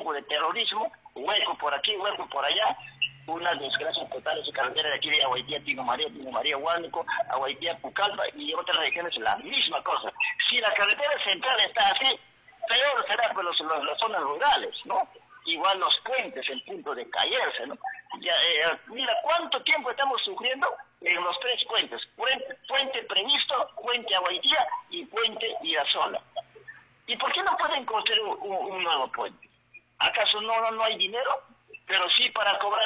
tiempo de terrorismo, hueco por aquí, hueco por allá, una desgracia total esa carretera de aquí de Aguaitía, Tino María, Huánuco, Aguaitía, Pucallpa y otras regiones la misma cosa. Si la carretera central está así, peor será pues las zonas rurales, ¿no? Igual los puentes en punto de caerse, ¿no? Ya, mira cuánto tiempo estamos sufriendo en los tres puentes, puente previsto, puente Aguaitía y puente Irasola. ¿Y por qué no pueden construir un nuevo puente? ¿Acaso no hay dinero? Pero sí para cobrar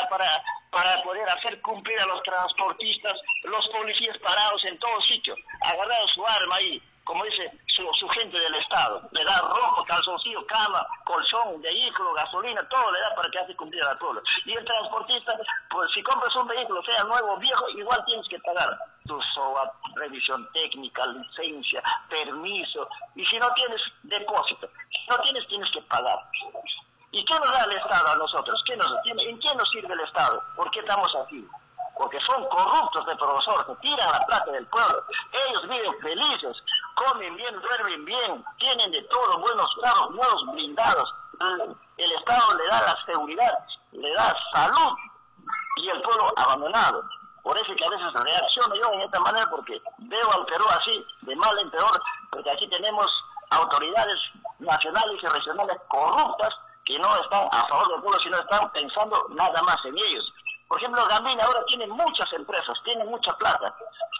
para poder hacer cumplir a los transportistas, los policías parados en todo sitio, agarrados su arma ahí, como dice su gente del Estado, le da rojo, calzoncillo, cama, colchón, vehículo, gasolina, todo le da para que hace cumplir al pueblo. Y el transportista, pues si compras un vehículo, sea nuevo o viejo, igual tienes que pagar tu SOA, revisión técnica, licencia, permiso, y si no tienes depósito, si no tienes que pagar. ¿Y qué nos da el Estado a nosotros? ¿En qué nos sirve el Estado? ¿Por qué estamos así? Porque son corruptos de profesor, que tiran la plata del pueblo. Ellos viven felices, comen bien, duermen bien, tienen de todo, buenos carros, nuevos blindados. El Estado le da la seguridad, le da salud, y el pueblo abandonado. Por eso que a veces reacciono yo en esta manera, porque veo al Perú así, de mal en peor, porque aquí tenemos autoridades nacionales y regionales corruptas, que no están a favor del pueblo, sino están pensando nada más en ellos. Por ejemplo, Gambini ahora tiene muchas empresas, tiene mucha plata.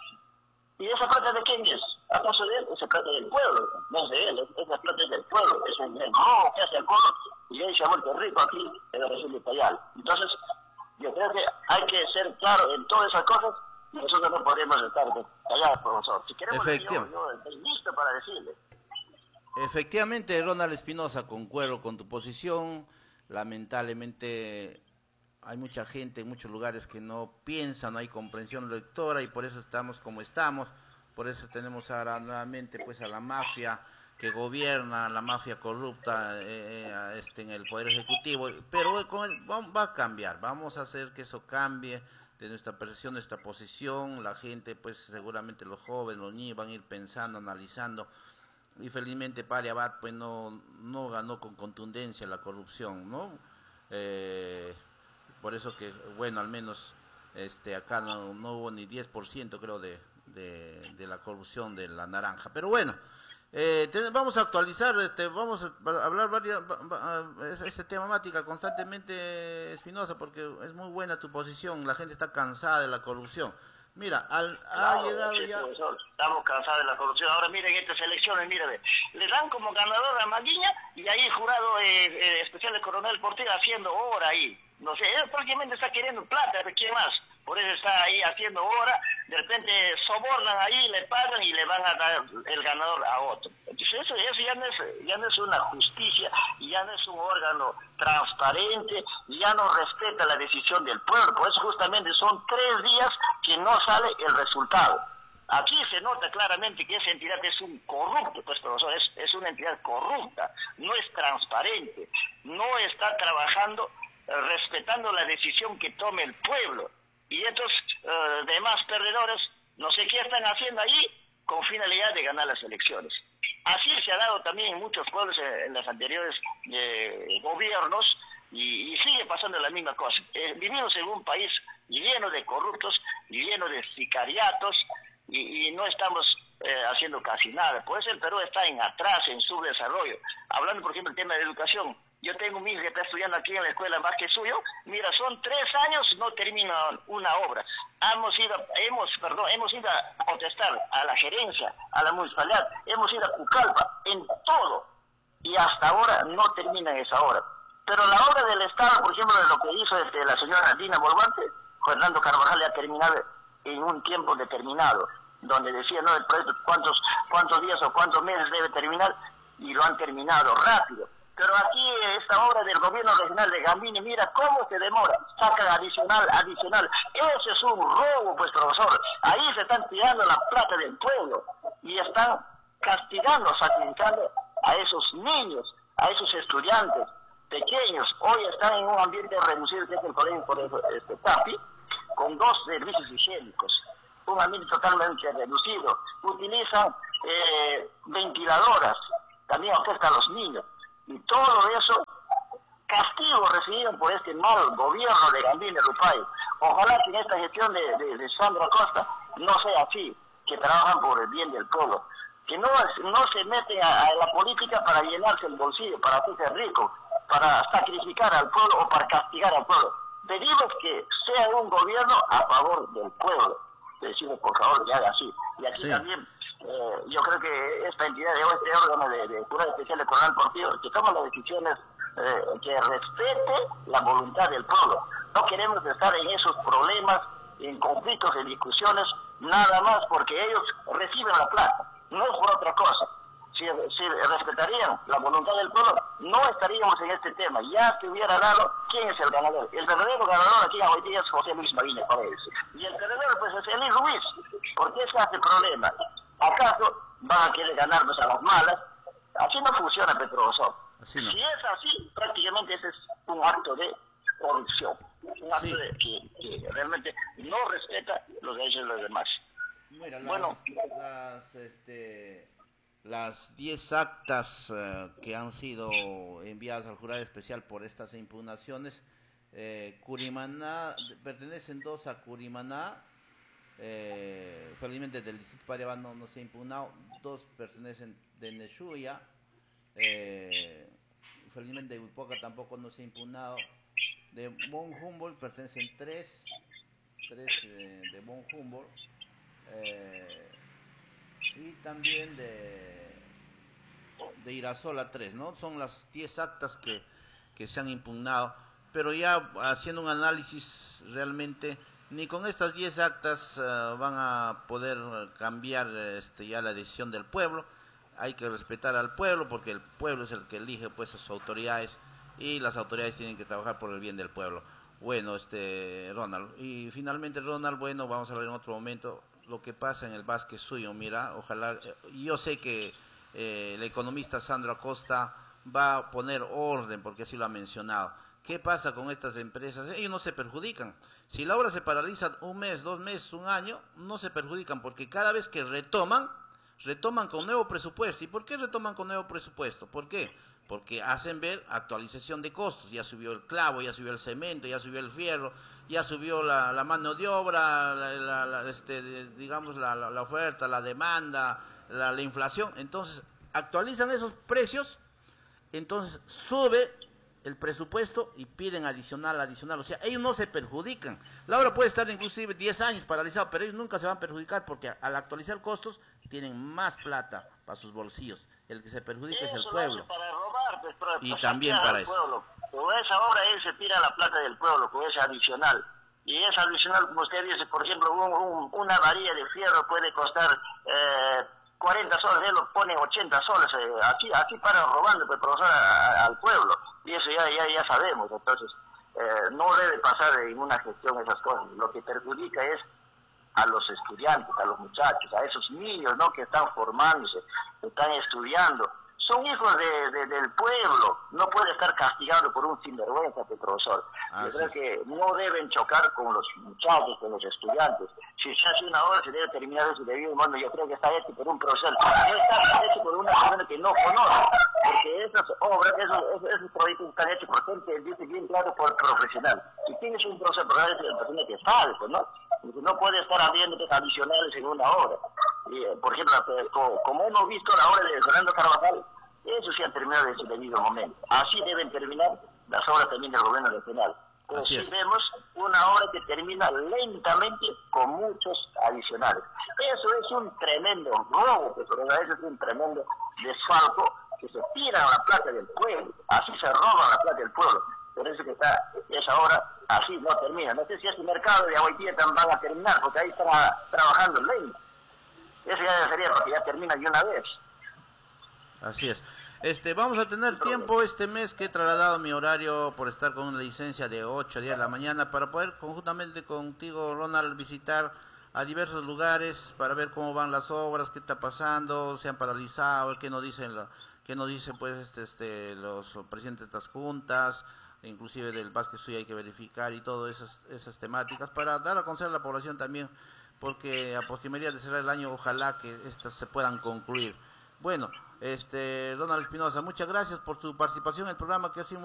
¿Y esa plata de quién es? ¿Acaso de él? Esa plata del pueblo. No es de él, esa plata es del pueblo. Es el robo que hace el pueblo y él se ha vuelto rico aquí en la región de Payal. Entonces, yo creo que hay que ser claro en todas esas cosas. Nosotros no podemos estar callados, profesor. Si queremos, yo estoy listo para decirle. Efectivamente, Ronald Espinosa, concuerdo con tu posición. Lamentablemente hay mucha gente en muchos lugares que no piensa, no hay comprensión lectora y por eso estamos como estamos. Por eso tenemos ahora nuevamente pues a la mafia que gobierna, la mafia corrupta en el Poder Ejecutivo. Pero va a cambiar, vamos a hacer que eso cambie de nuestra percepción, nuestra posición. La gente, pues seguramente los jóvenes, los niños van a ir pensando, analizando. Y felizmente Pali Abad pues no ganó con contundencia la corrupción, ¿no? Por eso que, bueno, al menos acá no hubo ni 10% creo de la corrupción de la naranja. Pero bueno, vamos a actualizar, vamos a hablar este temática constantemente, Espinosa, porque es muy buena tu posición. La gente está cansada de la corrupción. Mira, ha llegado ya... Profesor, estamos cansados de la corrupción. Ahora miren estas elecciones, miren, le dan como ganador a Maguiña y ahí jurado especial de Coronel Portilla haciendo hora ahí. No sé, él prácticamente está queriendo plata, ¿quién más? Por eso está ahí haciendo hora, de repente sobornan ahí, le pagan y le van a dar el ganador a otro. Entonces eso ya no es una justicia, ya no es un órgano transparente, ya no respeta la decisión del pueblo. Por eso justamente son 3 días que no sale el resultado. Aquí se nota claramente que esa entidad es un corrupto, pues profesor, es una entidad corrupta, no es transparente, no está trabajando respetando la decisión que tome el pueblo. Y estos demás perdedores, no sé qué están haciendo ahí con finalidad de ganar las elecciones. Así se ha dado también en muchos pueblos en los anteriores gobiernos y sigue pasando la misma cosa. Vivimos en un país lleno de corruptos, lleno de sicariatos y no estamos haciendo casi nada. Por eso el Perú está en atrás en su desarrollo. Hablando, por ejemplo, del tema de educación. Yo tengo un hijo que está estudiando aquí en la escuela más que suyo. Mira, son 3 años, no termina una obra. Hemos ido a protestar a la gerencia, a la municipalidad, hemos ido a Pucallpa, en todo. Y hasta ahora no termina esa obra. Pero la obra del Estado, por ejemplo, de lo que hizo la señora Dina Boluarte, Fernando Carvajal le ha terminado en un tiempo determinado, donde decía, no, el proyecto, cuántos días o cuántos meses debe terminar, y lo han terminado rápido. Pero aquí esta obra del gobierno regional de Gambini, mira cómo se demora, sacan adicional. Ese es un robo, pues profesor. Ahí se están tirando la plata del pueblo y están castigando, sacrificando a esos niños, a esos estudiantes pequeños. Hoy están en un ambiente reducido, que es el colegio por TAPI, con 2 servicios higiénicos. Un ambiente totalmente reducido. Utilizan ventiladoras, también afecta a los niños. Y todo eso viven por este mal gobierno de Gambino Rupay. Ojalá que en esta gestión de Sandro Acosta no sea así, que trabajan por el bien del pueblo, que no se meten a la política para llenarse el bolsillo, para hacerse rico, para sacrificar al pueblo o para castigar al pueblo. Pedimos que sea un gobierno a favor del pueblo. Le decimos, por favor, que haga así. Y aquí también, yo creo que esta entidad, este órgano de Jurado Especial de Coronel Portillo, que toma las decisiones, que respete la voluntad del pueblo. No queremos estar en esos problemas, en conflictos, en discusiones, nada más porque ellos reciben la plata, no es por otra cosa. Si respetarían la voluntad del pueblo, no estaríamos en este tema. Ya se hubiera dado quién es el ganador. El verdadero ganador aquí en Haití es José Luis Maguiña, parece. Y el perdedor, pues, es Elie Ruiz. ¿Por qué se hace problema? ¿Acaso van a querer ganarnos a las malas? Así no funciona Petrosol. No. Si es así, prácticamente ese es un acto de corrupción. Un acto que realmente no respeta los derechos de los demás. Mira, las 10 actas que han sido enviadas al jurado especial por estas impugnaciones, Curimaná, pertenecen 2 a Curimaná, felizmente del distrito Pariabá no se ha impugnado, 2 pertenecen de Neshuya, felizmente de Huipoca tampoco no se ha impugnado, de Bon Humboldt pertenecen 3 de Bon Humboldt, y también de Irasola 3, ¿no? Son las 10 actas que se han impugnado, pero ya haciendo un análisis realmente, ni con estas 10 actas van a poder cambiar ya la decisión del pueblo. Hay que respetar al pueblo porque el pueblo es el que elige pues a sus autoridades y las autoridades tienen que trabajar por el bien del pueblo. Bueno, Ronald, y finalmente Ronald, bueno, vamos a hablar en otro momento lo que pasa en el Vázquez Suyo. Mira, ojalá, yo sé que el economista Sandro Acosta va a poner orden porque así lo ha mencionado. ¿Qué pasa con estas empresas? Ellos no se perjudican. Si la obra se paraliza 1 mes, 2 meses, 1 año, no se perjudican porque cada vez que retoman con nuevo presupuesto. ¿Y por qué retoman con nuevo presupuesto? ¿Por qué? Porque hacen ver actualización de costos. Ya subió el clavo, ya subió el cemento, ya subió el fierro, ya subió la mano de obra, digamos la oferta, la demanda, la inflación. Entonces actualizan esos precios, entonces sube el presupuesto y piden adicional. O sea, ellos no se perjudican. La obra puede estar inclusive 10 años paralizada, pero ellos nunca se van a perjudicar porque al actualizar costos tienen más plata para sus bolsillos. El que se perjudica es el pueblo. Para robar, pues, y también para eso. Pueblo. Con esa obra él se tira la plata del pueblo, con ese adicional. Y ese adicional, como usted dice, por ejemplo, una varilla de fierro puede costar 40 soles, él lo pone 80 soles, así para robando, pues, profesor, al pueblo. Y eso ya sabemos. Entonces, no debe pasar en una gestión esas cosas. Lo que perjudica es a los estudiantes, a los muchachos, a esos niños, ¿no?, que están formándose, que están estudiando. Son hijos del pueblo, no puede estar castigado por un sinvergüenza, profesor. Yo creo que no deben chocar con los muchachos, con los estudiantes. Si se hace una obra, se debe terminar de su debido modo. Yo creo que está hecho por un profesor, no está hecho por una persona que no conoce, porque esas obras, esos proyectos están hechos por gente, dice bien claro, por profesional. Si tienes un profesor, es una persona que sabe, pues, ¿no? No puede estar abriendo adicionales en una obra. Y, por ejemplo, como hemos visto la obra de Fernando Carvajal, eso sí ha terminado en su debido momento. Así deben terminar las obras también del gobierno nacional. Pero sí vemos una obra que termina lentamente con muchos adicionales. Eso es un tremendo robo, eso es un tremendo desfalco, que se tira la plata del pueblo, así se roba la plata del pueblo. Por eso que esa obra así no termina. No sé si ese mercado de Aguaitía van a terminar, porque ahí están trabajando lento. Eso ya sería porque ya termina de una vez. Así es. Vamos a tener tiempo este mes que he trasladado mi horario por estar con una licencia de 8 a 10 de la mañana para poder conjuntamente contigo, Ronald, visitar a diversos lugares para ver cómo van las obras, qué está pasando, se han paralizado, qué nos dicen pues los presidentes de las juntas, inclusive del Vázquez Suyo hay que verificar y todas esas temáticas para dar a conocer a la población también, porque a postrimería de cerrar el año ojalá que estas se puedan concluir. Bueno, Ronald Espinosa, muchas gracias por tu participación en el programa que hacemos.